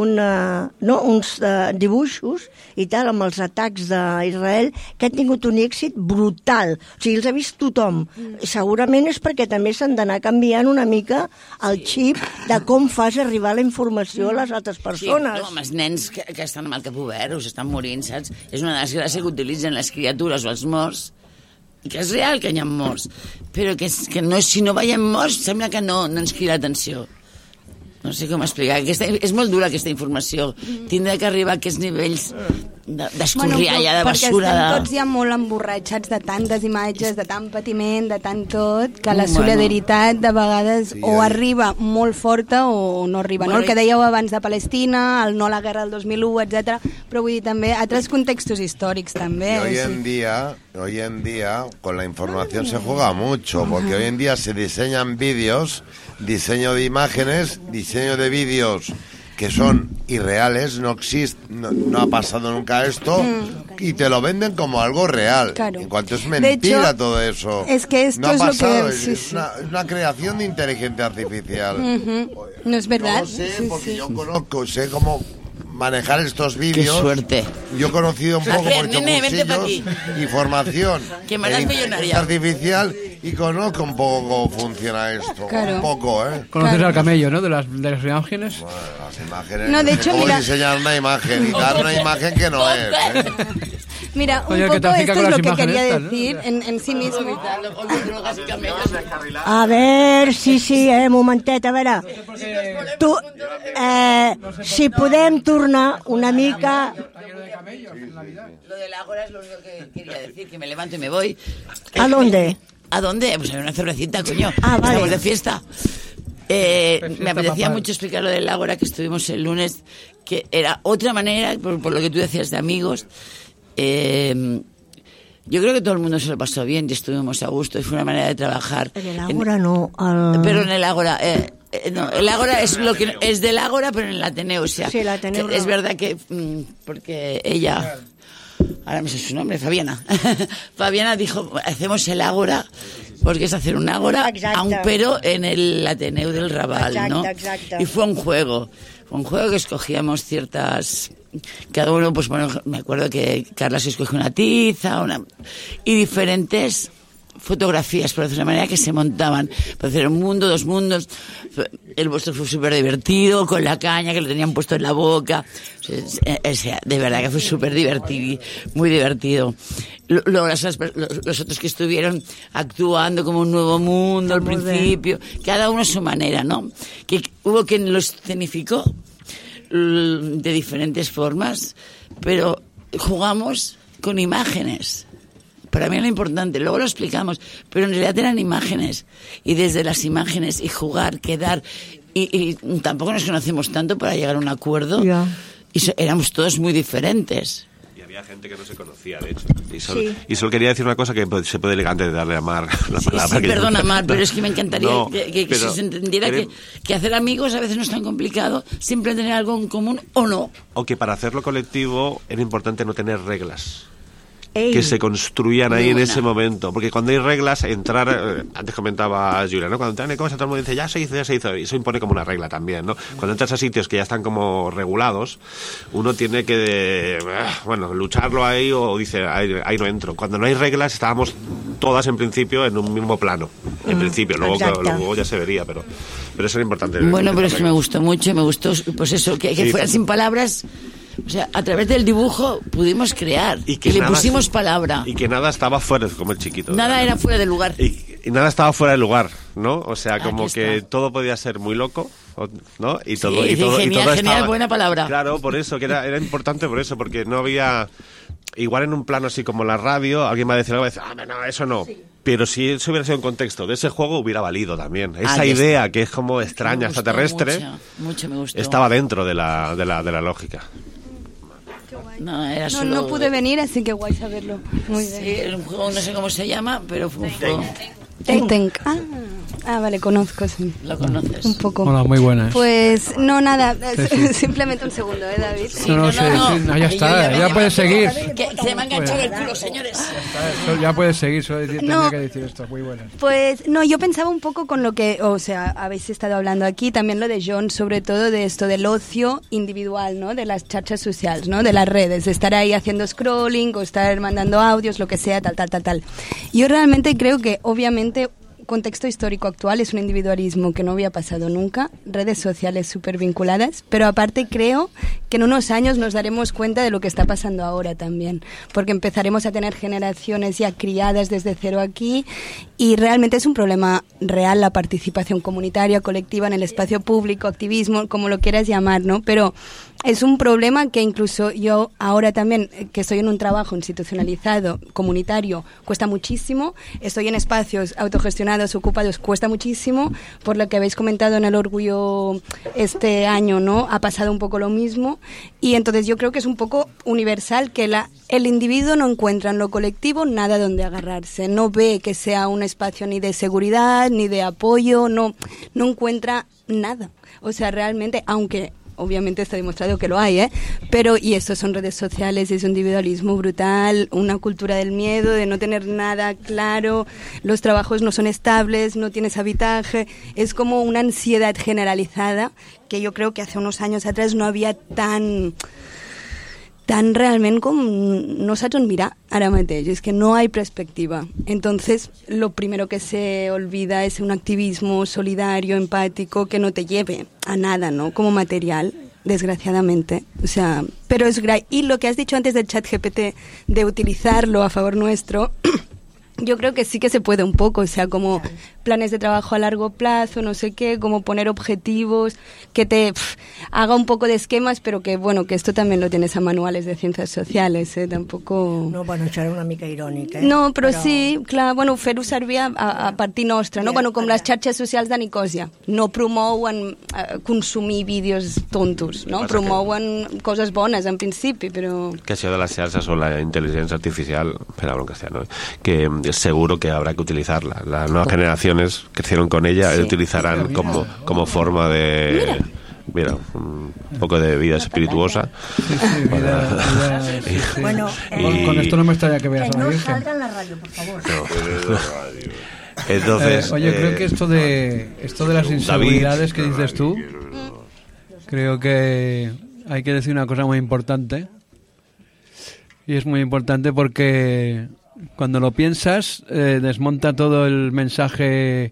dibuixos i tal, amb els atacs d'Israel, que han tingut un èxit brutal. O sigui, els ha vist tothom. Segurament és perquè també s'han d'anar canviant una mica el xip de com fas arribar la informació a les altres persones. Sí, no, amb els nens que estan amb el cap obert o s'estan morint, saps? És una desgràcia que utilitzen les criatures o els morts, que és real que hi ha morts, però que no, si no veiem morts sembla que no ens crida l'atenció. No sé com explicar. És molt dura aquesta informació. Tindrà que arribar a aquests nivells d'escorrialla, de basura. Perquè estem tots ja molt emborratxats de tantes imatges, de tant patiment, de tant tot, que la solidaritat de vegades o arriba molt forta o no arriba. No? El que dèieu abans de Palestina, el no a la guerra del 2001, etc. Però vull dir també altres contextos històrics també. Hoy en día con la información se juega mucho, porque hoy en día se diseñan vídeos, diseño de imágenes, diseño de vídeos que son irreales, no existe, no ha pasado nunca esto, y te lo venden como algo real. Claro. En cuanto es mentira, hecho, todo eso. Es que esto no ha pasado, es lo que es una creación de inteligencia artificial. No es verdad. No sé, porque yo conozco, sé cómo manejar estos vídeos. ¡Qué suerte! Yo he conocido un poco por cursillos y formación que me harás millonaria. Artificial, y conozco un poco cómo funciona esto. Claro. Un poco, ¿eh? ¿Conoces al camello, no? De las imágenes. Bueno, las imágenes. No, de hecho, cómo mira, diseñar una imagen y dar una imagen que no es, ¿eh? Mira, un poco esto es lo que quería decir en sí mismo. A ver, sí, un momentet, a veure. Tu, si podem tornar una mica... Lo del Ágora es lo único que quería decir, que me levanto y me voy. ¿A dónde? ¿A dónde? Pues a una cervecita, coño. Ah, vale. Estamos de fiesta. Me apetecía mucho explicar lo del Ágora que estuvimos el lunes, que era otra manera, por lo que tú decías de amigos. Yo creo que todo el mundo se lo pasó bien y estuvimos a gusto y fue una manera de trabajar. En el Ágora no. Pero en el Ágora... no, el Ágora es lo que es del Ágora, pero en el Ateneo, o sea, sí, el Ateneo es verdad que porque ella, ahora me sé su nombre, Fabiana Fabiana dijo, hacemos el Ágora porque es hacer un Ágora, pero en el Ateneo del Raval, ¿no? Exacte. Y fue un juego que escogíamos ciertas, cada uno, pues bueno, me acuerdo que Carla se escogió una tiza, y diferentes fotografías, por decirlo de una manera, que se montaban para hacer un mundo, dos mundos. El vuestro fue súper divertido, con la caña que lo tenían puesto en la boca. O sea, de verdad que fue súper divertido, muy divertido. Los otros que estuvieron actuando como un nuevo mundo al principio, cada uno a su manera, ¿no? Que hubo quien lo escenificó de diferentes formas, pero jugamos con imágenes. Para mí es lo importante, luego lo explicamos, pero en realidad eran imágenes, y desde las imágenes y jugar, quedar, y tampoco nos conocemos tanto para llegar a un acuerdo, y éramos todos muy diferentes. Y había gente que no se conocía, de hecho. Y solo quería decir una cosa que se puede elegir antes de darle a Mar la palabra. Sí, perdona, Mar, pero es que me encantaría que se entendiera que hacer amigos a veces no es tan complicado, siempre tener algo en común o no. O que para hacerlo colectivo era importante no tener reglas que se construían ahí en ese momento, porque cuando hay reglas, entrar, antes comentaba Julia, ¿no? Cuando entran en cosas, todo el mundo dice, ya se hizo, y eso impone como una regla también, ¿no? Cuando entras a sitios que ya están como regulados, uno tiene que, lucharlo ahí, o dice, ahí no entro. Cuando no hay reglas, estábamos todas en principio en un mismo plano, en principio, luego ya se vería, pero eso era importante. Bueno, pero es que me gustó mucho, pues eso, que fueran sin palabras. O sea, a través del dibujo pudimos crear y le pusimos palabra. Y que nada estaba fuera, como el chiquito. Nada era fuera de lugar. Y nada estaba fuera de lugar, ¿no? O sea, como que todo podía ser muy loco, ¿no? Y todo, sí, y todo, genial, y todo genial, estaba... buena palabra. Claro, por eso, que era importante por eso, porque no había... Igual en un plano así como la radio, alguien va a decir algo y va a decir, no, eso no. Sí. Pero si eso hubiera sido un contexto de ese juego, hubiera valido también. Esa idea que es como extraña, extraterrestre, mucho me gustó. Estaba dentro de la lógica. No pude venir, así que guay saberlo. Muy bien. Sí, era un juego, no sé cómo se llama, pero fue un juego. Tenk. Ah, vale, conozco, sí. ¿Lo conoces? Un poco. Hola, muy buenas. Pues, no, nada, Sí. simplemente un segundo, David? Sí, no, ya está, ya puedes seguir. Que se me ha enganchado el culo, señores. Ya puedes seguir, solo tenía que decir esto, muy buenas. Pues, no, yo pensaba un poco con lo que, o sea, habéis estado hablando aquí, también lo de John, sobre todo de esto del ocio individual, ¿no? De las charchas sociales, ¿no? De las redes, de estar ahí haciendo scrolling o estar mandando audios, lo que sea, tal. Yo realmente creo que, obviamente, contexto histórico actual es un individualismo que no había pasado nunca, redes sociales súper vinculadas, pero aparte creo que en unos años nos daremos cuenta de lo que está pasando ahora también, porque empezaremos a tener generaciones ya criadas desde cero aquí y realmente es un problema real la participación comunitaria, colectiva en el espacio público, activismo, como lo quieras llamar, ¿no? Pero es un problema que incluso yo ahora también, que estoy en un trabajo institucionalizado, comunitario, cuesta muchísimo, estoy en espacios autogestionados, ocupados, cuesta muchísimo, por lo que habéis comentado en el orgullo este año, ¿no? Ha pasado un poco lo mismo y entonces yo creo que es un poco universal que el individuo no encuentra en lo colectivo nada donde agarrarse, no ve que sea un espacio ni de seguridad, ni de apoyo, no encuentra nada. O sea, realmente, aunque obviamente está demostrado que lo hay, pero y esto son redes sociales, es un individualismo brutal, una cultura del miedo, de no tener nada claro, los trabajos no son estables, no tienes habitaje, es como una ansiedad generalizada que yo creo que hace unos años atrás no había tan realment com no saps on mirar ara mateix, és que no hay perspectiva. Entonces, lo primero que se olvida es un activismo solidario, empático, que no te lleve a nada, ¿no? Como material, desgraciadamente. O sea, pero es y lo que has dicho antes del ChatGPT, de utilizarlo a favor nuestro, yo creo que sí que se puede un poco, o sea, como planes de trabajo a largo plazo, no sé qué, como poner objetivos, que te haga un poco de esquemas, pero que, bueno, que esto también lo tienes a manuales de ciencias sociales, tampoco... No, bueno, això era una mica irònic, No, però sí, clar, bueno, fer-ho servir a partir nostra, no? Bueno, com les xarxes socials de Nicòsia, no promouen consumir vídeos tontos, no? Promouen coses bones, en principi, però... Que això de las xarxes o la inteligencia artificial, pero hablo en castellano, que seguro que habrá que utilizarla. Las nuevas generaciones crecieron con ella y utilizarán como forma de... Mira, un poco de vida espirituosa. Bueno, con esto no me estaría que veas a la Virgen. No salga en la radio, por favor. Entonces, oye, creo que esto de las inseguridades que dices tú, creo que hay que decir una cosa muy importante. Y es muy importante porque cuando lo piensas, desmonta todo el mensaje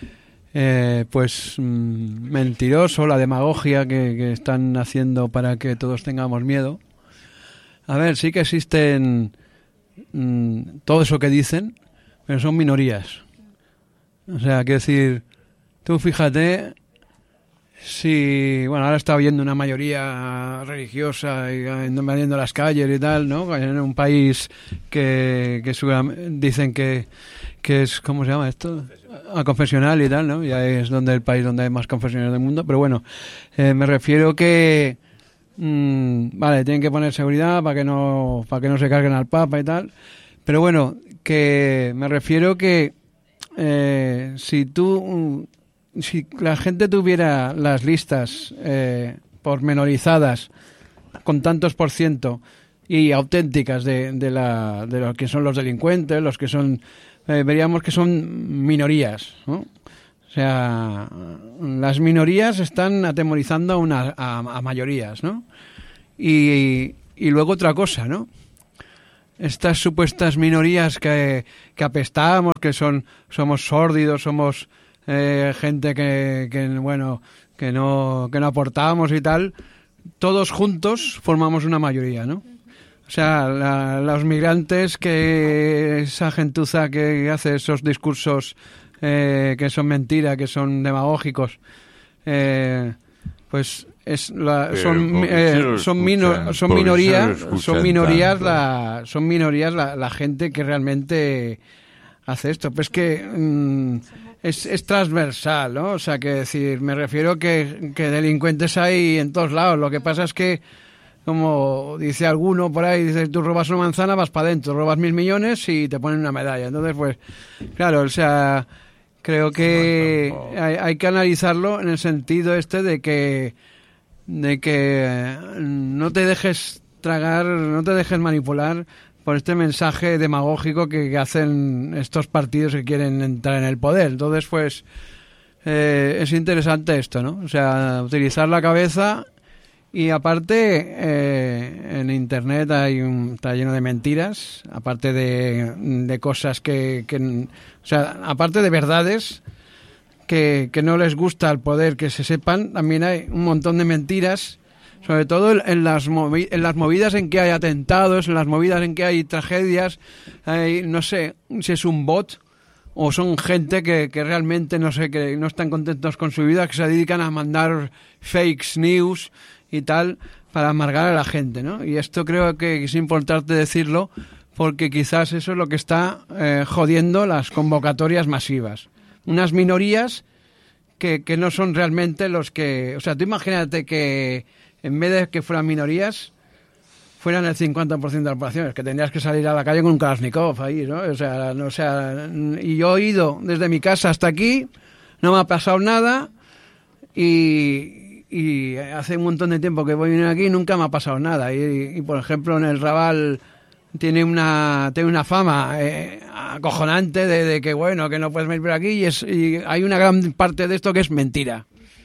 mentiroso, la demagogia que están haciendo para que todos tengamos miedo. A ver, sí que existen todo eso que dicen, pero son minorías. O sea, quiero decir, tú fíjate, si, bueno, ahora está habiendo una mayoría religiosa y invadiendo las calles y tal, ¿no? En un país que dicen que es, ¿cómo se llama esto? Confesional y tal, ¿no? Ya es el país donde hay más confesionales del mundo, pero bueno, me refiero que vale, tienen que poner seguridad para que no se carguen al Papa y tal, pero bueno, que me refiero que si la gente tuviera las listas pormenorizadas con tantos por ciento y auténticas de lo que son los delincuentes, los que son veríamos que son minorías, ¿no? O sea, las minorías están atemorizando a mayorías, ¿no? Y luego otra cosa, ¿no? Estas supuestas minorías que apestamos, que somos sórdidos, somos gente que no aportamos y tal, todos juntos formamos una mayoría, ¿no? O sea, los migrantes, que esa gentuza que hace esos discursos que son mentira, que son demagógicos, pues son minorías la gente que realmente hace esto. Pues que es transversal, ¿no? O sea, que decir, me refiero que delincuentes hay en todos lados. Lo que pasa es que, como dice alguno por ahí, dice, tú robas una manzana, vas para adentro, robas 1.000 millones y te ponen una medalla. Entonces, pues, claro, o sea, Creo que hay que analizarlo en el sentido de que no te dejes tragar, no te dejes manipular por este mensaje demagógico que hacen estos partidos que quieren entrar en el poder. Entonces, pues, es interesante esto, ¿no? O sea, utilizar la cabeza. Y aparte, en Internet está lleno de mentiras, aparte de cosas o sea, aparte de verdades que no les gusta al poder que se sepan, también hay un montón de mentiras, sobre todo en las movidas en que hay atentados, en las movidas en que hay tragedias, no sé si es un bot o son gente que realmente, no sé, que no están contentos con su vida, que se dedican a mandar fake news y tal, para amargar a la gente, ¿no? Y esto creo que es importante decirlo, porque quizás eso es lo que está jodiendo las convocatorias masivas. Unas minorías que no son realmente los que... O sea, tú imagínate que en vez de que fueran minorías, fueran el 50% de la población, es que tendrías que salir a la calle con un Kalashnikov ahí, ¿no? O sea, y yo he ido desde mi casa hasta aquí, no me ha pasado nada, y hace un montón de tiempo que voy a venir aquí y nunca me ha pasado nada. Y por ejemplo, en el Raval tiene una fama acojonante de que, bueno, que no puedes venir por aquí, y hay una gran parte de esto que és mentira.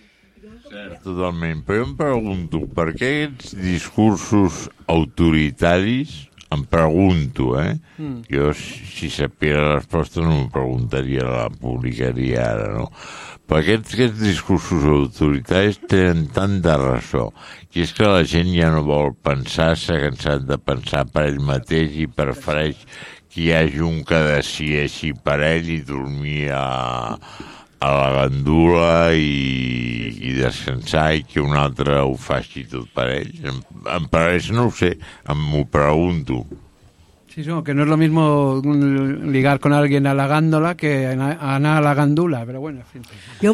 Totalment, però jo em pregunto, per què aquests discursos autoritaris, em pregunto, jo si sapia la resposta no m'ho preguntaria, la publicaria ara, no? Perquè aquests discursos autoritaris tenen tant de raó, que és que la gent ja no vol pensar, s'ha cansat de pensar per ell mateix i prefereix que hi hagi un que decideixi per ell i dormir a la gandula i descansar, i que un altre ho faci tot per ell. Em pareix, no ho sé, m'ho pregunto. Sí, que no es lo mismo ligar con alguien a la gándola que anar a la gandula, però bueno, en fin. Jo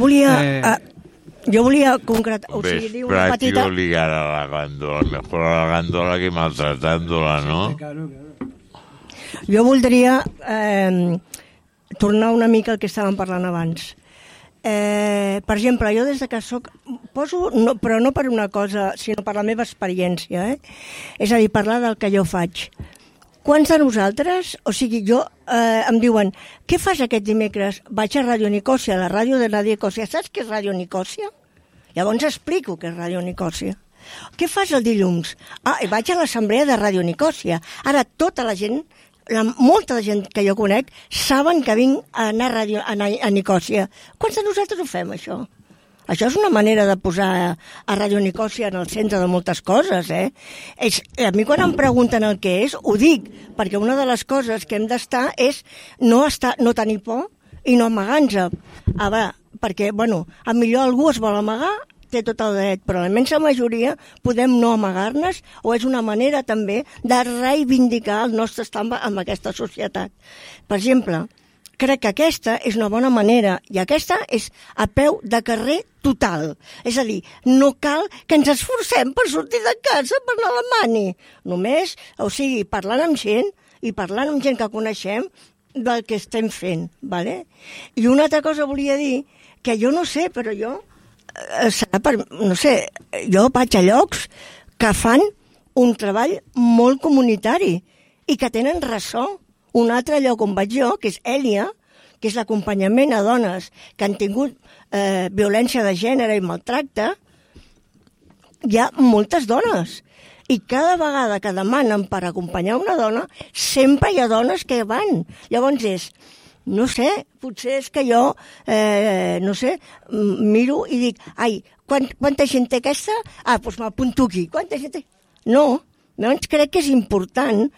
volia concretar... O sigui, dir una petita... ligar a la gándola, mejor a la gándola que maltratándola, ¿no? Sí, claro. Jo voldria tornar una mica al que estàvem parlant abans. Per exemple, jo des que soc... però no per una cosa, sinó per la meva experiència, És a dir, parlar del que jo faig. Quants de nosaltres, o sigui, em diuen, què fas aquest dimecres? Vaig a Ràdio Nicòsia, la ràdio de Ràdio Nicòsia. Saps què és Ràdio Nicòsia? Llavors explico què és Ràdio Nicòsia. Què fas el dilluns? Vaig a l'assemblea de Ràdio Nicòsia. Ara tota la gent, molta gent que jo conec, saben que vinc a anar a Nicòsia. Quants de nosaltres ho fem, això? Això és una manera de posar a Ràdio Nicòsia en el centre de moltes coses, A mi quan em pregunten el què és, ho dic, perquè una de les coses que hem d'estar és no tenir por i no amagar-nos. Perquè, millor algú es vol amagar, té tot el dret, però la immensa majoria podem no amagar-nos, o és una manera també de reivindicar el nostre estat en aquesta societat. Per exemple, crec que aquesta és una bona manera, i aquesta és a peu de carrer total. És a dir, no cal que ens esforcem per sortir de casa per anar a la mani. Només, parlant amb gent, i parlant amb gent que coneixem del que estem fent, ¿vale? I una altra cosa volia dir, que jo no sé, però jo vaig a llocs que fan un treball molt comunitari i que tenen ressò. Un altre lloc on vaig jo, que és Èlia, que és l'acompanyament a dones que han tingut violència de gènere i maltracte, hi ha moltes dones. I cada vegada que demanen per acompanyar una dona, sempre hi ha dones que van. Llavors potser és que jo, miro i dic, quanta gent té aquesta? Doncs m'apunto aquí. Quanta gent té? No, llavors crec que és important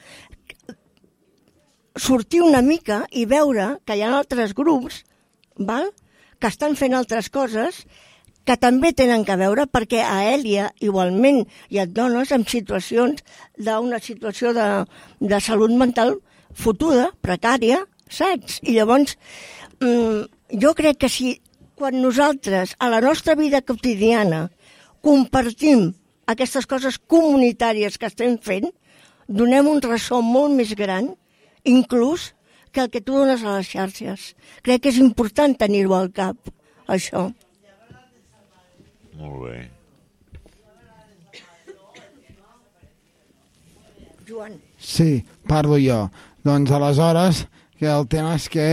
sortir una mica i veure que hi ha altres grups que estan fent altres coses que també tenen que veure, perquè a Èlia igualment hi ha dones en situacions d'una situació de salut mental fotuda, precària, saps? I llavors jo crec que si quan nosaltres a la nostra vida quotidiana compartim aquestes coses comunitàries que estem fent, donem un ressò molt més gran, inclús que el que tu dones a les xarxes. Crec que és important tenir-ho al cap, això. Molt bé. Joan. Sí, parlo jo. Doncs aleshores, que el tema és que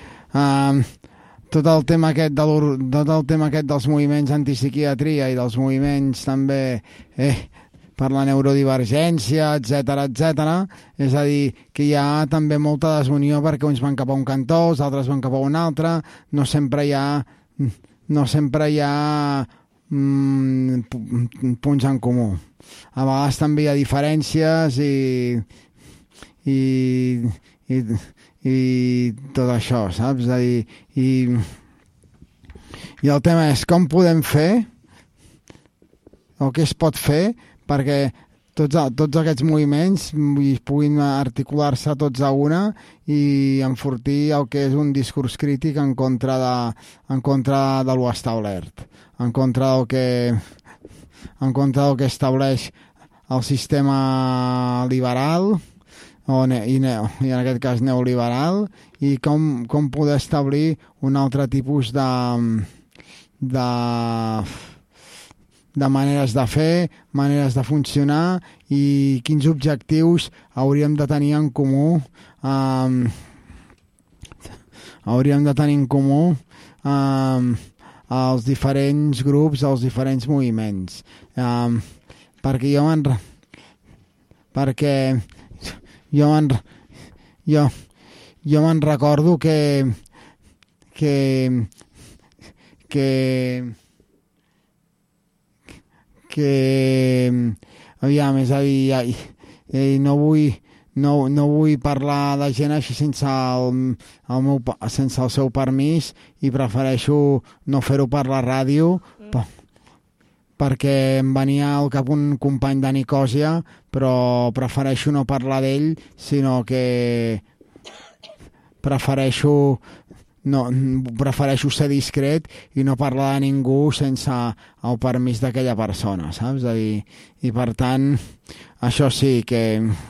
tot el tema aquest dels moviments antipsiquiatria i dels moviments també per la neurodivergència, etc, és a dir, que hi ha també molta desunió perquè uns van cap a un cantó, els altres van cap a un altre, no sempre hi ha punts en comú. A vegades també hi ha diferències i tot això, saps? És a dir, i el tema és com podem fer o què es pot fer perquè tots aquests moviments puguin articular-se tots a una i enfortir el que és un discurs crític en contra de lo establert, en contra del que estableix el sistema liberal i en aquest cas neoliberal, i com poder establir un altre tipus de maneres de fer, maneres de funcionar i quins objectius hauríem de tenir en comú als diferents grups, als diferents moviments. Perquè jo me'n recordo que aviam, és a dir, no vull parlar de gent així sense el seu permís i prefereixo no fer-ho per la ràdio perquè em venia al cap un company de Nicòsia, però prefereixo no parlar d'ell, sinó que prefereixo ser discret i no parlar de ningú sense el permís d'aquella persona, saps? I per tant, això sí que...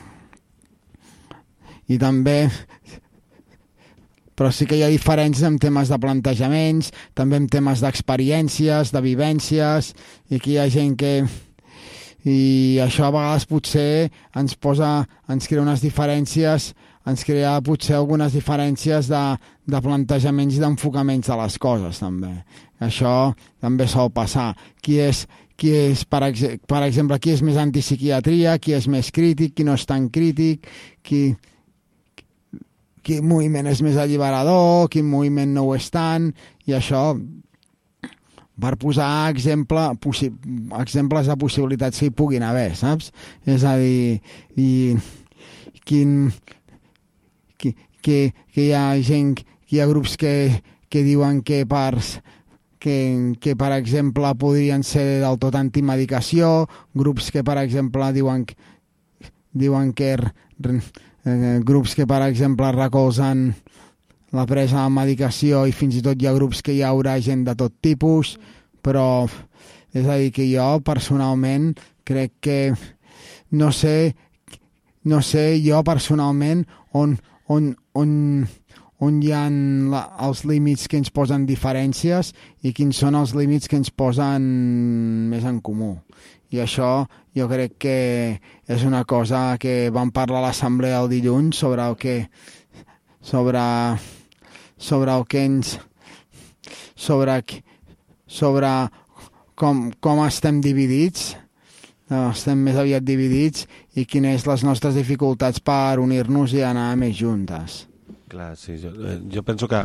I també... Però sí que hi ha diferències en temes de plantejaments, també en temes d'experiències, de vivències, i aquí hi ha gent que... I això a vegades potser ens crea unes diferències, ens crea potser algunes diferències de plantejaments i d'enfocaments de les coses, també. Això també sol passar. Qui és per exemple, qui és més antipsiquiatria, qui és més crític, qui no és tan crític, quin moviment és més alliberador, quin moviment no ho és tant, i això per posar exemples de possibilitats que hi puguin haver, saps? És a dir, que hi ha gent, hi ha grups que diuen que per exemple podrien ser del tot antimedicació, grups que per exemple diuen que grups que per exemple recolzen la presa de medicació, i fins i tot hi ha grups que hi haurà gent de tot tipus, però és a dir, que jo personalment crec que no sé jo personalment on hi ha els límits que ens posen diferències i quins són els límits que ens posen més en comú. I això jo crec que és una cosa que vam parlar a l'assemblea el dilluns sobre com estem dividits, estem més aviat dividits, i quines les nostres dificultats per unir-nos i anar més juntes. Clar, sí, jo penso que